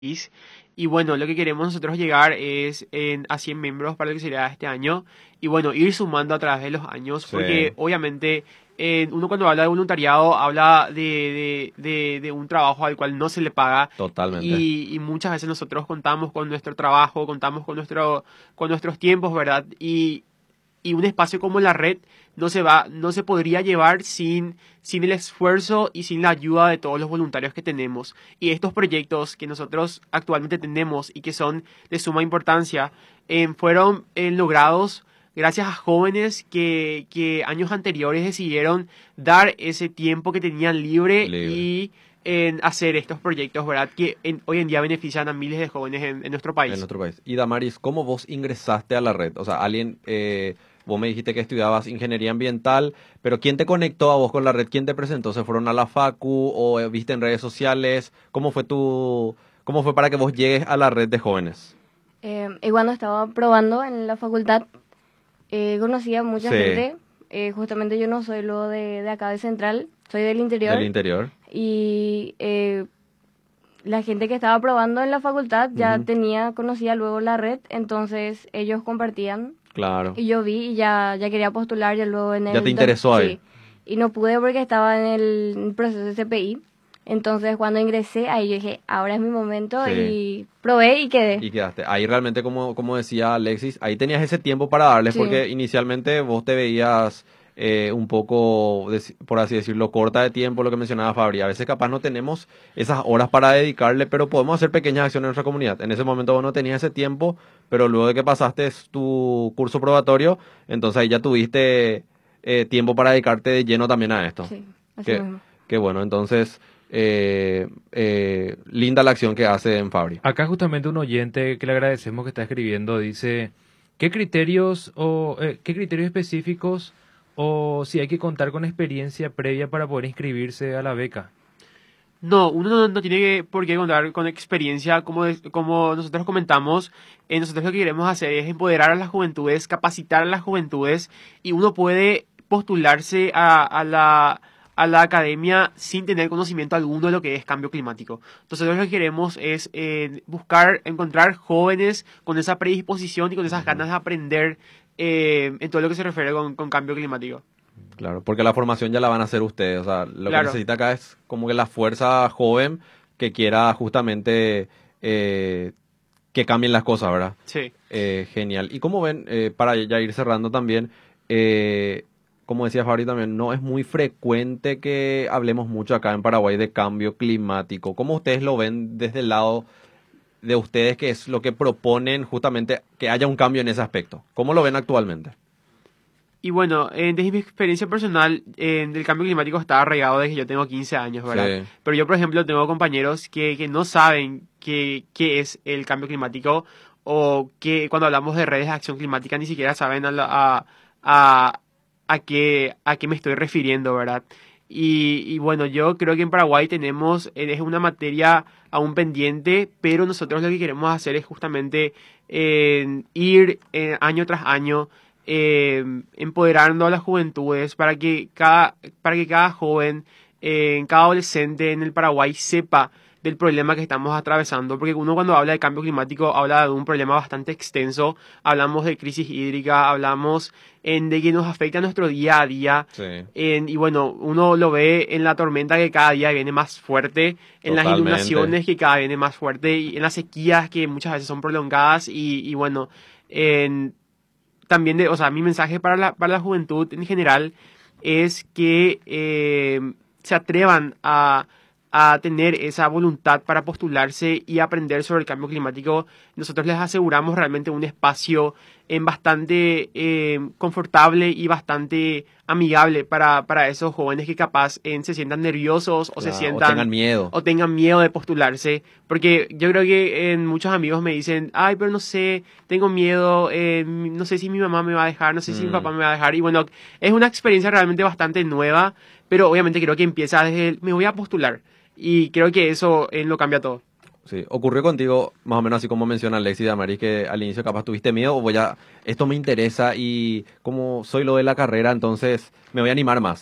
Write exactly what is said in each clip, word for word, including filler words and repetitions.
país. Y bueno, lo que queremos nosotros llegar es en, a cien miembros para lo que sería este año. Y bueno, ir sumando a través de los años, Sí, porque obviamente eh, uno cuando habla de voluntariado habla de, de, de, de un trabajo al cual no se le paga. totalmente. Y, y muchas veces nosotros contamos con nuestro trabajo, contamos con nuestro, con nuestros tiempos, ¿verdad? Y, y un espacio como la red no se va, no se podría llevar sin, sin el esfuerzo y sin la ayuda de todos los voluntarios que tenemos. Y estos proyectos que nosotros actualmente tenemos y que son de suma importancia, eh, fueron eh, logrados gracias a jóvenes que, que años anteriores decidieron dar ese tiempo que tenían libre Libre. y en hacer estos proyectos, ¿verdad? Que en- hoy en día benefician a miles de jóvenes en, en nuestro En país. nuestro país. Y Damaris, ¿cómo vos ingresaste a la red? O sea, alguien, eh, vos me dijiste que estudiabas ingeniería ambiental, pero ¿quién te conectó a vos con la red? ¿Quién te presentó? ¿Se fueron a la facu o eh, viste en redes sociales? ¿Cómo fue tu, cómo fue para que vos llegues a la red de jóvenes? Eh, y cuando estaba probando en la facultad, eh, conocí a mucha Sí, gente. Eh, justamente yo no soy lo de, de acá de Central, soy del del interior. interior. Y eh, la gente que estaba probando en la facultad ya Ujú, tenía, conocía luego la red, entonces ellos compartían. claro. Y yo vi y ya, ya quería postular ya luego en Ya te el... dos- interesó ahí. Sí, y no pude porque estaba en el proceso de C P I. Entonces cuando ingresé ahí yo dije, ahora es mi momento Sí. y probé y quedé. Y quedaste. Ahí realmente, como, como decía Alexis, ahí tenías ese tiempo para darles, Sí, porque inicialmente vos te veías eh, un poco, deci- por así decirlo, corta de tiempo, lo que mencionaba Fabri. A veces capaz no tenemos esas horas para dedicarle, pero podemos hacer pequeñas acciones en nuestra comunidad. En ese momento vos no tenías ese tiempo, pero luego de que pasaste tu curso probatorio, entonces ahí ya tuviste eh, tiempo para dedicarte de lleno también a esto. sí, así Qué, mismo. qué bueno, entonces, eh, eh, linda la acción que hace en Fabri. Acá justamente un oyente que le agradecemos que está escribiendo dice, ¿qué criterios o eh, qué criterios específicos o si hay que contar con experiencia previa para poder inscribirse a la beca? No, uno no, no tiene que- por qué contar con experiencia, como, es- como nosotros comentamos, eh, nosotros lo que queremos hacer es empoderar a las juventudes, capacitar a las juventudes, y uno puede postularse a, a la, a la academia sin tener conocimiento alguno de lo que es cambio climático. Entonces nosotros lo que queremos es eh, buscar, encontrar jóvenes con esa predisposición y con esas Ujú. ganas de aprender eh, en todo lo que se refiere con, con cambio climático. Claro, porque la formación ya la van a hacer ustedes. O sea, lo que Claro. necesita acá es como que la fuerza joven que quiera justamente eh, que cambien las cosas, ¿verdad? Sí. Eh, genial. Y como ven, eh, para ya ir cerrando también, eh, como decía Fabri también, no es muy frecuente que hablemos mucho acá en Paraguay de cambio climático. ¿Cómo ustedes lo ven desde el lado de ustedes, que es lo que proponen justamente que haya un cambio en ese aspecto? ¿Cómo lo ven actualmente? Y bueno, eh, desde mi experiencia personal, eh, el cambio climático está arraigado desde que yo tengo quince años, ¿verdad? Sí, Pero yo, por ejemplo, tengo compañeros que, que no saben qué, qué es el cambio climático o que cuando hablamos de redes de acción climática ni siquiera saben a, la- a, a, a qué, a qué me estoy refiriendo, ¿verdad? Y, y bueno, yo creo que en Paraguay tenemos, eh, es una materia aún pendiente, pero nosotros lo que queremos hacer es justamente eh, ir eh, año tras año eh, empoderando a las juventudes para que cada, para que cada joven, eh, cada adolescente en el Paraguay sepa del problema que estamos atravesando, porque uno cuando habla de cambio climático habla de un problema bastante extenso, hablamos de crisis hídrica, hablamos en, de que nos afecta a nuestro día a día, sí, en- y bueno, uno lo ve en la tormenta que cada día viene más fuerte, en las totalmente. inundaciones que cada día viene más fuerte, y en las sequías que muchas veces son prolongadas, y, y bueno, en también de, o sea, mi mensaje para la, para la juventud en general es que eh, se atrevan a, a tener esa voluntad para postularse y aprender sobre el cambio climático. Nosotros les aseguramos realmente un espacio en bastante eh, confortable y bastante amigable para, para esos jóvenes que capaz eh, se sientan nerviosos o se Claro, o tengan sientan miedo. o tengan miedo de postularse, porque yo creo que en muchos amigos me dicen, ay, pero no sé, tengo miedo, eh, mi- no sé si mi mamá me va a dejar, no sé si mi Mm, papá me va a dejar, y bueno, es una experiencia realmente bastante nueva, pero obviamente creo que empieza desde el, me voy a postular, y creo que eso eh, lo cambia todo. sí, ocurrió contigo más o menos así como menciona Alexis Damaris, que al inicio capaz tuviste miedo o voy a, esto me interesa y como soy lo de la carrera, entonces me voy a animar más.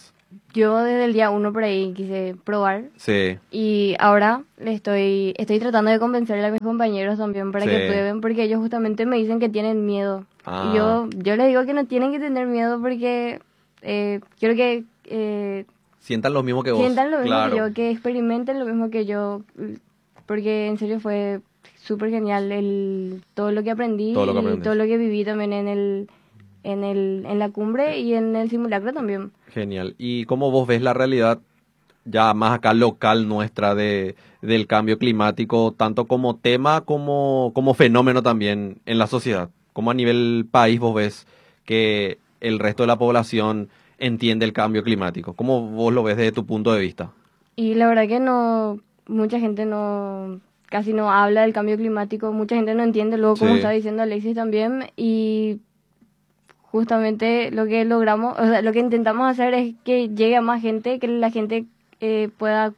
yo desde el día uno por ahí quise probar Sí, y ahora le estoy, estoy tratando de convencerle a mis compañeros también para Sí. que prueben porque ellos justamente me dicen que tienen miedo. Ah. Y yo, yo les digo que no tienen que tener miedo porque eh, quiero que eh, sientan lo mismo que vos. sientan lo mismo Claro. que yo, que experimenten lo mismo que yo, porque en serio fue súper genial el, todo lo que aprendí Todo lo que y aprendí. todo lo que viví también en el, en el, en la cumbre y en el simulacro también. Genial. ¿Y cómo vos ves la realidad ya más acá local nuestra de, del cambio climático, tanto como tema como, como fenómeno también en la sociedad? ¿Cómo a nivel país vos ves que el resto de la población entiende el cambio climático? ¿Cómo vos lo ves desde tu punto de vista? Y la verdad que no, mucha gente no, casi no habla del cambio climático, mucha gente no entiende luego como Sí. está diciendo Alexis también y justamente lo que logramos, o sea, lo que intentamos hacer es que llegue a más gente, que la gente eh, pueda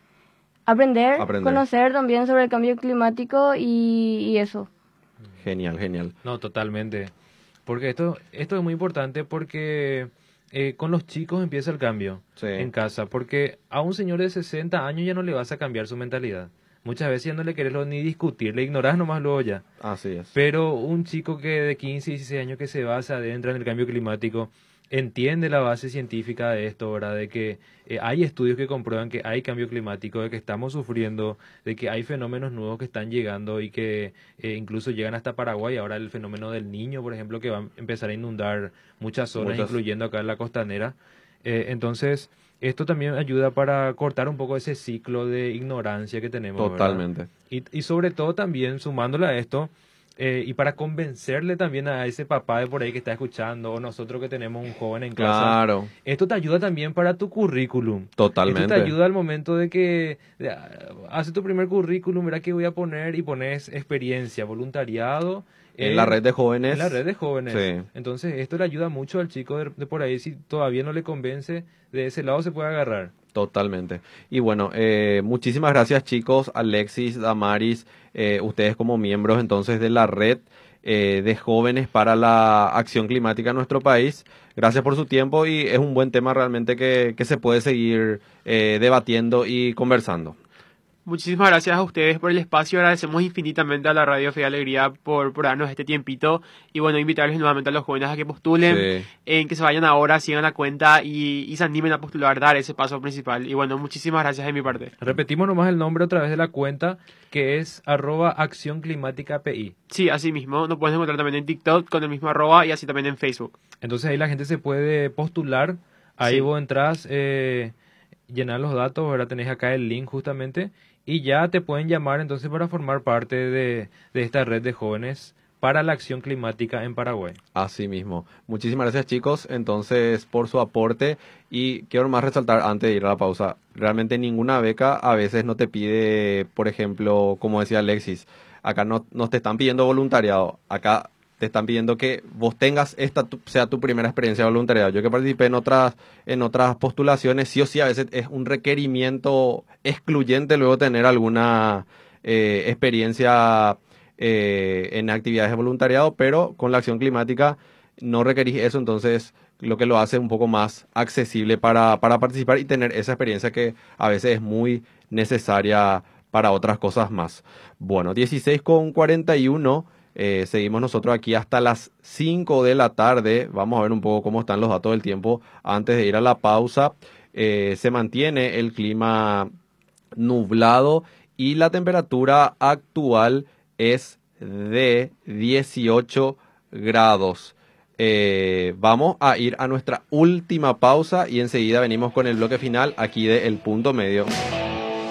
aprender, Aprender. conocer también sobre el cambio climático y, y eso. Genial, genial. No, totalmente. Porque esto, esto es muy importante porque eh, con los chicos empieza el cambio Sí. en casa. Porque a un señor de sesenta años ya no le vas a cambiar su mentalidad. Muchas veces ya no le querés lo- ni discutir, le ignorás nomás luego ya. Así es. Pero un chico que de quince, dieciséis años que se basa adentra en el cambio climático, entiende la base científica de esto, ¿verdad? De que eh, hay estudios que comprueban que hay cambio climático, de que estamos sufriendo, de que hay fenómenos nuevos que están llegando y que eh, incluso llegan hasta Paraguay. Ahora el fenómeno del Niño, por ejemplo, que va a empezar a inundar muchas zonas, Muchas. incluyendo acá en la costanera. Eh, entonces, esto también ayuda para cortar un poco ese ciclo de ignorancia que tenemos, ¿verdad? Totalmente. Y, y sobre todo también, sumándole a esto, eh, y para convencerle también a ese papá de por ahí que está escuchando, o nosotros que tenemos un joven en casa, Claro, esto te ayuda también para tu currículum. totalmente. Esto te ayuda al momento de que de, ah, haces tu primer currículum, mira que voy a poner y pones experiencia, voluntariado. En la red de jóvenes. En la red de jóvenes. Sí. Entonces, esto le ayuda mucho al chico de, de por ahí, si todavía no le convence, de ese lado se puede agarrar. Totalmente. Y bueno, eh, muchísimas gracias chicos, Alexis, Damaris, eh, ustedes como miembros entonces de la red eh, de jóvenes para la acción climática en nuestro país. Gracias por su tiempo y es un buen tema realmente que, que se puede seguir eh, debatiendo y conversando. Muchísimas gracias a ustedes por el espacio. Agradecemos infinitamente a la Radio Fe y Alegría por, por darnos este tiempito. Y bueno, invitarles nuevamente a los jóvenes a que postulen, Sí. en que se vayan ahora, sigan la cuenta y, y se animen a postular, dar ese paso principal. Y bueno, muchísimas gracias de mi parte. Repetimos nomás el nombre otra vez de la cuenta, que es arroba acción climática PI. Sí, así mismo. Nos pueden encontrar también en TikTok con el mismo arroba y así también en Facebook. Entonces ahí la gente se puede postular, ahí Sí. vos entras, eh, llenar los datos, ahora tenés acá el link justamente, y ya te pueden llamar entonces para formar parte de, de esta red de jóvenes para la acción climática en Paraguay. Así mismo. Muchísimas gracias chicos, entonces, por su aporte. Y quiero más resaltar antes de ir a la pausa, realmente ninguna beca a veces no te pide, por ejemplo, como decía Alexis, acá no, no te están pidiendo voluntariado, acá te están pidiendo que vos tengas esta tu- sea tu primera experiencia de voluntariado. Yo que participé en otras en otras postulaciones, sí o sí a veces es un requerimiento excluyente luego tener alguna eh, experiencia eh, en actividades de voluntariado, pero con la acción climática no requerís eso, entonces lo que lo hace un poco más accesible para, para participar y tener esa experiencia que a veces es muy necesaria para otras cosas más. Bueno, dieciséis con cuarenta y uno, eh, seguimos nosotros aquí hasta las cinco de la tarde. Vamos a ver un poco cómo están los datos del tiempo antes de ir a la pausa. Eh, se mantiene el clima nublado y la temperatura actual es de dieciocho grados. Eh, vamos a ir a nuestra última pausa y enseguida venimos con el bloque final aquí de El Punto Medio.